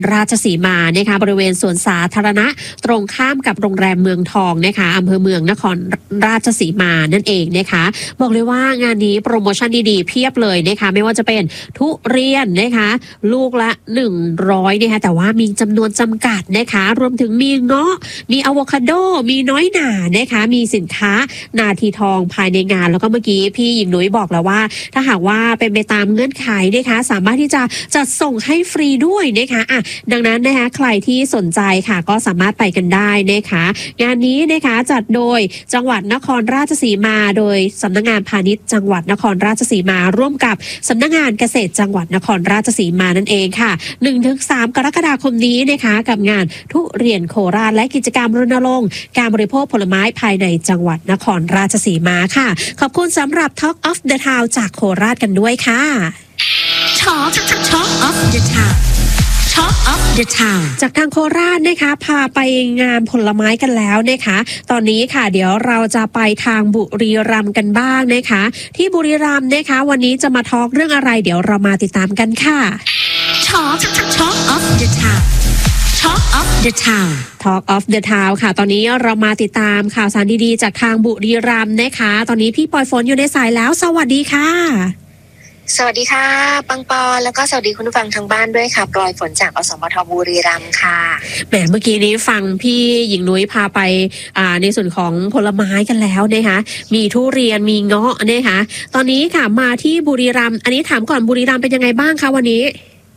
ราชสีมานะคะบริเวณสวนสาธารณะตรงข้ามกับโรงแรมเมืองทองนะคะอำเภอเมืองนครราชสีมานั่นเองนะคะบอกเลยว่างานนี้โปรโมชั่นดีๆเพียบเลยนะคะไม่ว่าจะเป็นทุเรียนนะคะลูกละ100นะคะแต่ว่ามีจำนวนจำกัดนะคะรวมถึงมีเงาะมีอะโวคาโดมีน้อยหน่านะคะมีสินค้านาทีทองภายในงานแล้วก็เมื่อกี้พี่หญิงนุ้ยบอกแล้วว่าถ้าหากว่าเป็นไปตามเงื่อนไขนะคะสามารถที่จะจัดส่งให้ฟรีด้วยนะคะดังนั้นนะคะใครที่สนใจค่ะก็สามารถไปกันได้นะคะงานนี้นะคะจัดโดยจังหวัดนครราชสีมาโดยสำนักงานพาณิชย์จังหวัดนครราชสีมาร่วมกับสำนักงานเกษตรจังหวัดนครราชสีมานั่นเองค่ะ 1-3 กรกฎาคมนี้นะคะกับงานทุเรียนโคราชและกิจกรรมรณรงค์การบริโภคผลไม้ภายในจังหวัดนครราชสีมาค่ะขอบคุณสำหรับ Talk of the Town จากโคราชกันด้วยค่ะ Talk of the Town Talk of the Town จากทางโคราชนะคะพาไปงานผลไม้กันแล้วนะคะตอนนี้ค่ะเดี๋ยวเราจะไปทางบุรีรัมย์กันบ้างนะคะที่บุรีรัมย์นะคะวันนี้จะมาทอล์กเรื่องอะไรเดี๋ยวเรามาติดตามกันค่ะ Talk of the Town Talk of the Town Talk of the Town ค่ะตอนนี้เรามาติดตามข่าวสารดีๆจากทางบุรีรัมย์นะคะตอนนี้พี่ปอยฝนอยู่ในสายแล้วสวัสดีค่ะสวัสดีค่ะปังปอนแล้วก็สวัสดีคุณผู้ฟังทางบ้านด้วยค่ะปลอยฝนจากอสมทบุรีรัมย์ค่ะแหมเมื่อกี้นี้ฟังพี่หญิงนุ้ยพาไปในส่วนของผลไม้กันแล้วนะคะมีทุเรียนมีเงาะนะคะตอนนี้ค่ะมาที่บุรีรัมย์อันนี้ถามก่อนบุรีรัมย์เป็นยังไงบ้างคะวันนี้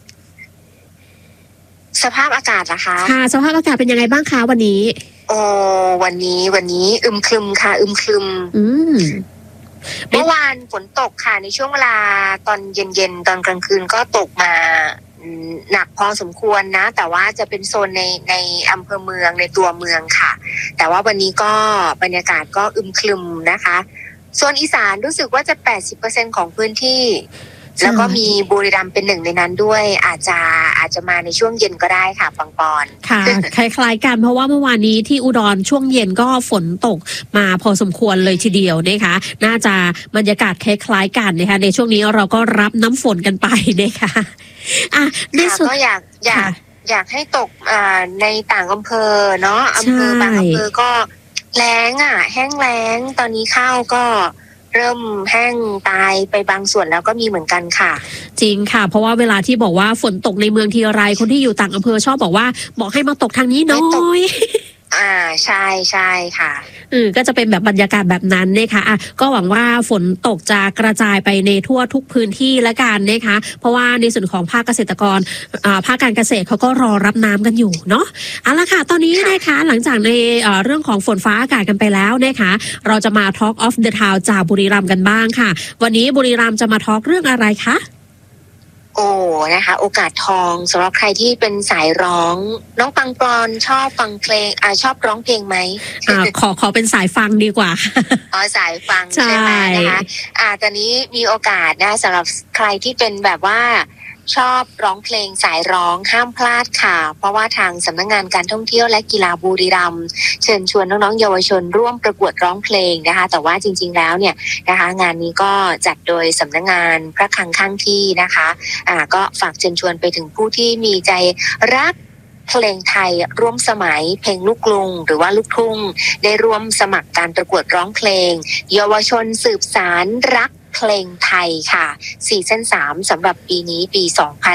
สภาพอากาศนะคะค่ะสภาพอากาศเป็นยังไงบ้างคะวันนี้วันนี้อึมครึมค่ะอึมครึมเมื่อวานฝนตกค่ะในช่วงเวลาตอนเย็นๆตอนกลางคืนก็ตกมาหนักพอสมควรนะแต่ว่าจะเป็นโซนในอำเภอเมืองในตัวเมืองค่ะแต่ว่าวันนี้ก็บรรยากาศก็อึมครึมนะคะโซนอีสานรู้สึกว่าจะ 80% ของพื้นที่แล้วก็มีบุรีรัมย์เป็นหนึ่งในนั้นด้วยอาจจะมาในช่วงเย็นก็ได้ค่ะปังปอนค่ะ คล้ายๆกันเพราะว่าเมื่อวานนี้ที่อุดรช่วงเย็นก็ฝนตกมาพอสมควรเลยทีเดียวนะคะน่าจะบรรยากาศคล้ายๆกันนะคะในช่วงนี้เราก็รับน้ำฝนกันไปนะคะในส่วนก็อยากให้ตกในต่างอำเภอเนาะอำเภอบางอำเภอก็แล้งแห้งแล้งตอนนี้ข้าวก็เริ่มแห้งตายไปบางส่วนแล้วก็มีเหมือนกันค่ะจริงค่ะเพราะว่าเวลาที่บอกว่าฝนตกในเมืองทีไรคนที่อยู่ต่างอำเภอชอบบอกให้มาตกทางนี้น้อยใช่ค่ะก็จะเป็นแบบบรรยากาศแบบนั้นนะคะก็หวังว่าฝนตกจะกระจายไปในทั่วทุกพื้นที่ละกันนะคะเพราะว่าในส่วนของภาคเกษตรกรภาคการเกษตรเขาก็รอรับน้ำกันอยู่เนาะเอาละค่ะตอนนี้นะคะหลังจากในเรื่องของฝนฟ้าอากาศกันไปแล้วนะคะเราจะมา Talk of the Town จากบุรีรัมย์กันบ้างค่ะวันนี้บุรีรัมย์จะมาทอล์กเรื่องอะไรคะนะคะโอกาสทองสำหรับใครที่เป็นสายร้องน้องปังปอนชอบฟังเพลงชอบร้องเพลงไหมขอเป็นสายฟังดีกว่าสายฟังใช่ไหมนะคะตอนนี้มีโอกาสนะสำหรับใครที่เป็นแบบว่าชอบร้องเพลงสายร้องห้ามพลาดค่ะเพราะว่าทางสำนักงานการท่องเที่ยวและกีฬาบุรีรัมย์เชิญชวนน้องๆเยาวชนร่วมประกวดร้องเพลงนะคะแต่ว่าจริงๆแล้วเนี่ยนะคะงานนี้ก็จัดโดยสำนักงานพระคลังข้างที่นะคะก็ฝากเชิญชวนไปถึงผู้ที่มีใจรักเพลงไทยร่วมสมัยเพลงลูกกรุงหรือว่าลูกทุ่งได้ร่วมสมัครการประกวดร้องเพลงเยาวชนสืบสานรักเพลงไทยค่ะซีซั่น3สำหรับปีนี้ปี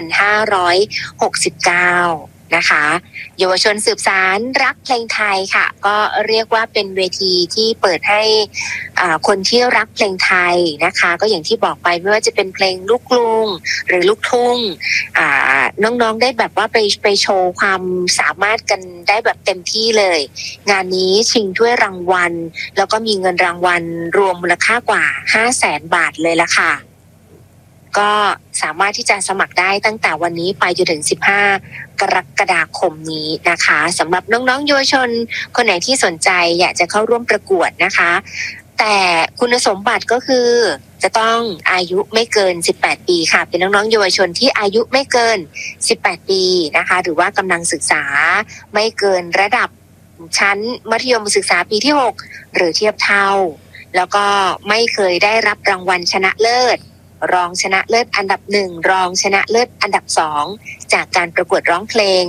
2569 นะคะเยาวชนสืบสานรักเพลงไทยค่ะก็เรียกว่าเป็นเวทีที่เปิดให้คนที่รักเพลงไทยนะคะก็อย่างที่บอกไปไม่ว่าจะเป็นเพลงลูกกรุงหรือลูกทุ่งน้องๆได้แบบว่าไปโชว์ความสามารถกันได้แบบเต็มที่เลยงานนี้ชิงถ้วยรางวัลแล้วก็มีเงินรางวัลรวมมูลค่ากว่า 500,000 บาทเลยละค่ะก็สามารถที่จะสมัครได้ตั้งแต่วันนี้ไปจนถึง15 กรกฎาคมนี้นะคะสำหรับน้องๆเยาวชนคนไหนที่สนใจอยากจะเข้าร่วมประกวดนะคะแต่คุณสมบัติก็คือจะต้องอายุไม่เกิน18 ปีค่ะเป็นน้องๆเยาวชนที่อายุไม่เกิน18 ปีนะคะหรือว่ากำลังศึกษาไม่เกินระดับชั้นมัธยมศึกษาปีที่6หรือเทียบเท่าแล้วก็ไม่เคยได้รับรางวัลชนะเลิศรองชนะเลิศอันดับ 1 รองชนะเลิศอันดับ 2 จากการประกวดร้องเพลง